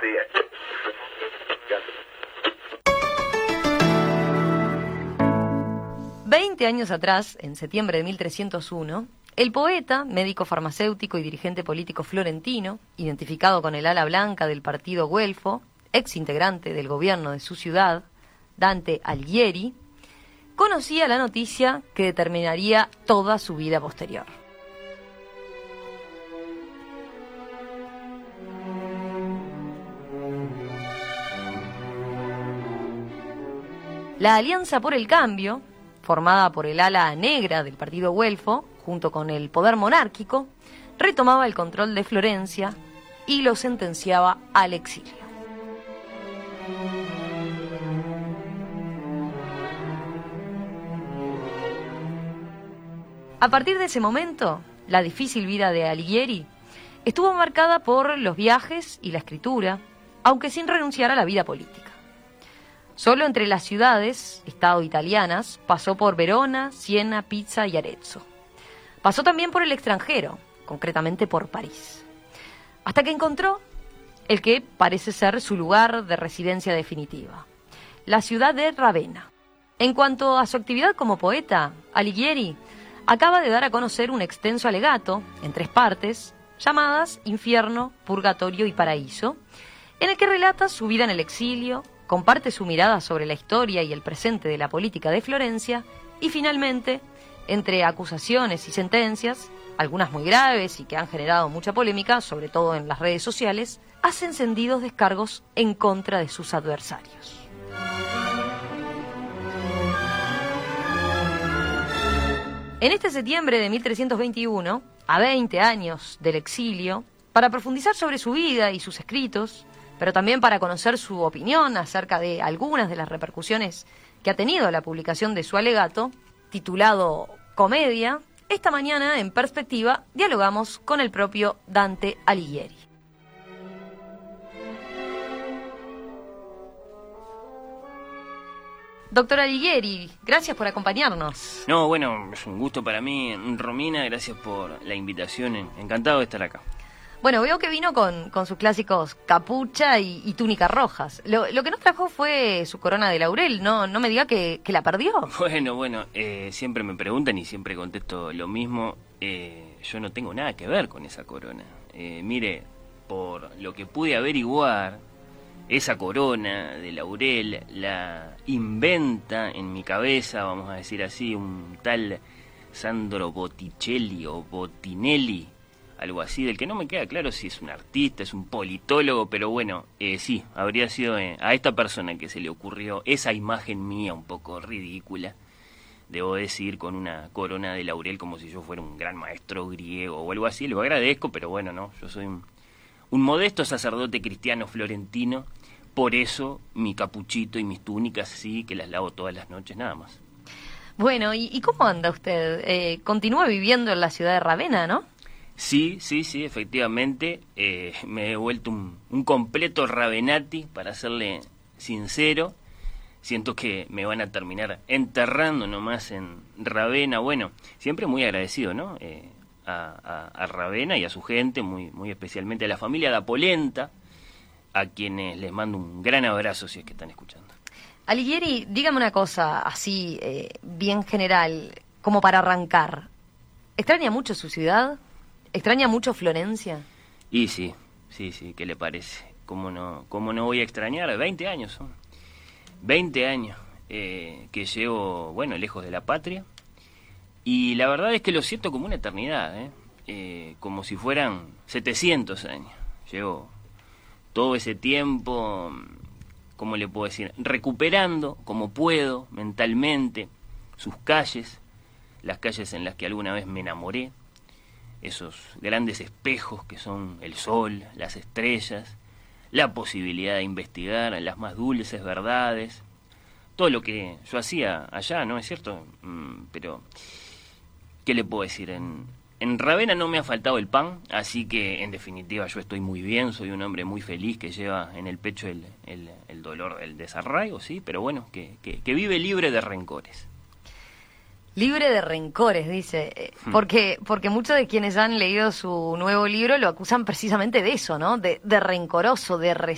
20 años atrás, en septiembre de 1301, el poeta, médico farmacéutico y dirigente político florentino, identificado con el ala blanca del partido güelfo, ex integrante del gobierno de su ciudad, Dante Alighieri, conocía la noticia que determinaría toda su vida posterior. La Alianza por el Cambio, formada por el ala negra del partido güelfo, junto con el poder monárquico, retomaba el control de Florencia y lo sentenciaba al exilio. A partir de ese momento, la difícil vida de Alighieri estuvo marcada por los viajes y la escritura, aunque sin renunciar a la vida política. Solo entre las ciudades, estado italianas, pasó por Verona, Siena, Pisa y Arezzo. Pasó también por el extranjero, concretamente por París, hasta que encontró el que parece ser su lugar de residencia definitiva, la ciudad de Ravenna. En cuanto a su actividad como poeta, Alighieri acaba de dar a conocer un extenso alegato, en 3 partes, llamadas Infierno, Purgatorio y Paraíso, en el que relata su vida en el exilio, comparte su mirada sobre la historia y el presente de la política de Florencia y finalmente, entre acusaciones y sentencias, algunas muy graves y que han generado mucha polémica, sobre todo en las redes sociales, hace encendidos descargos en contra de sus adversarios. En este septiembre de 1321, a 20 años del exilio, para profundizar sobre su vida y sus escritos, pero también para conocer su opinión acerca de algunas de las repercusiones que ha tenido la publicación de su alegato, titulado Comedia, esta mañana en Perspectiva dialogamos con el propio Dante Alighieri. Doctor Alighieri, gracias por acompañarnos. No, bueno, es un gusto para mí, Romina, gracias por la invitación, encantado de estar acá. Bueno, veo que vino con sus clásicos capucha y túnica rojas. Lo que nos trajo fue su corona de laurel, no me diga que la perdió. Bueno, siempre me preguntan y siempre contesto lo mismo. Yo no tengo nada que ver con esa corona. Mire, por lo que pude averiguar, esa corona de laurel la inventa en mi cabeza, vamos a decir así, un tal Sandro Botticelli o Bottinelli, algo así, del que no me queda claro si es un artista, es un politólogo, pero bueno, sí, habría sido a esta persona que se le ocurrió esa imagen mía un poco ridícula, debo decir, con una corona de laurel como si yo fuera un gran maestro griego o algo así. Lo agradezco, pero bueno, no, yo soy un modesto sacerdote cristiano florentino, por eso mi capuchito y mis túnicas sí que las lavo todas las noches, nada más. Bueno, ¿y cómo anda usted? Continúa viviendo en la ciudad de Ravenna, ¿no? Sí, efectivamente, me he vuelto un completo Ravenati, para serle sincero. Siento que me van a terminar enterrando nomás en Ravenna. Bueno, siempre muy agradecido, ¿no? A Ravenna y a su gente, muy especialmente a la familia da Polenta, a quienes les mando un gran abrazo si es que están escuchando. Alighieri, dígame una cosa así, bien general, como para arrancar. ¿Extraña mucho su ciudad? ¿Extraña mucho Florencia? Y sí, ¿qué le parece? ¿Cómo no voy a extrañar? 20 años son. 20 años que llevo, bueno, lejos de la patria. Y la verdad es que lo siento como una eternidad, como si fueran 700 años. Llevo todo ese tiempo, ¿cómo le puedo decir? Recuperando como puedo, mentalmente, sus calles, las calles en las que alguna vez me enamoré, esos grandes espejos que son el sol, las estrellas, la posibilidad de investigar las más dulces verdades, todo lo que yo hacía allá, ¿no es cierto? Pero, ¿qué le puedo decir? En Ravenna no me ha faltado el pan, así que en definitiva yo estoy muy bien, soy un hombre muy feliz que lleva en el pecho el dolor del desarraigo, sí, pero bueno, que vive libre de rencores. Libre de rencores, dice, porque muchos de quienes han leído su nuevo libro lo acusan precisamente de eso, ¿no? De rencoroso, de